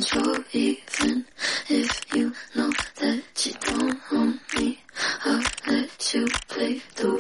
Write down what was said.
control. Even if you know that you don't own me, I'll let you play the